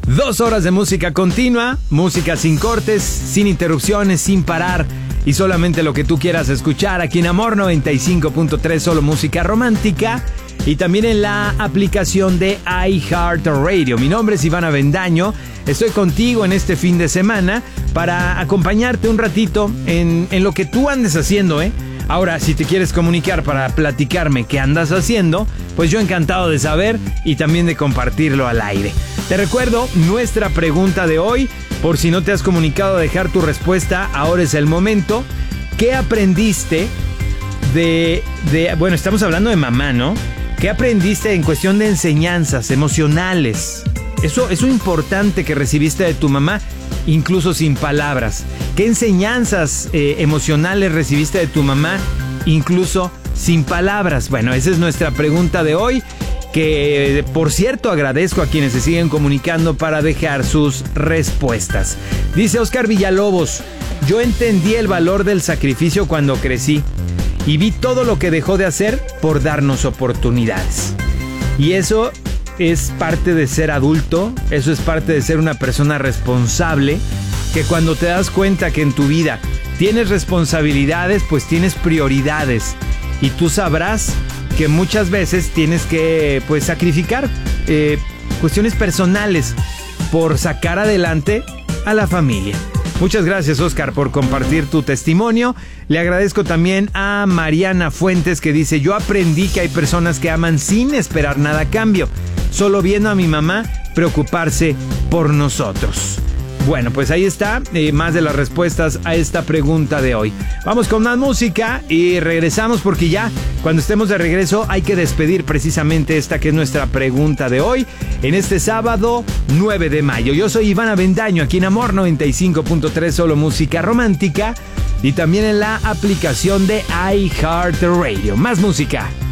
2 horas de música continua, música sin cortes, sin interrupciones, sin parar y solamente lo que tú quieras escuchar aquí en Amor 95.3, solo música romántica y también en la aplicación de iHeartRadio. Mi nombre es Iván Avendaño, estoy contigo en este fin de semana para acompañarte un ratito en lo que tú andes haciendo, Ahora, si te quieres comunicar para platicarme qué andas haciendo, pues yo encantado de saber y también de compartirlo al aire. Te recuerdo nuestra pregunta de hoy, por si no te has comunicado a dejar tu respuesta, ahora es el momento. ¿Qué aprendiste bueno, estamos hablando de mamá, ¿no? ¿Qué aprendiste en cuestión de enseñanzas emocionales? Eso importante que recibiste de tu mamá, incluso sin palabras. ¿Qué enseñanzas emocionales recibiste de tu mamá, incluso sin palabras? Bueno, esa es nuestra pregunta de hoy, que por cierto agradezco a quienes se siguen comunicando para dejar sus respuestas. Dice Oscar Villalobos: yo entendí el valor del sacrificio cuando crecí y vi todo lo que dejó de hacer por darnos oportunidades. Y eso es parte de ser adulto, eso es parte de ser una persona responsable, que cuando te das cuenta que en tu vida tienes responsabilidades, pues tienes prioridades y tú sabrás que muchas veces tienes que sacrificar cuestiones personales por sacar adelante a la familia. Muchas gracias, Oscar, por compartir tu testimonio. Le agradezco también a Mariana Fuentes, que dice: yo aprendí que hay personas que aman sin esperar nada a cambio, solo viendo a mi mamá preocuparse por nosotros. Bueno, pues ahí está, más de las respuestas a esta pregunta de hoy. Vamos con más música y regresamos, porque ya cuando estemos de regreso hay que despedir precisamente esta que es nuestra pregunta de hoy en este sábado 9 de mayo. Yo soy Iván Avendaño, aquí en Amor 95.3, solo música romántica, y también en la aplicación de iHeartRadio. Más música.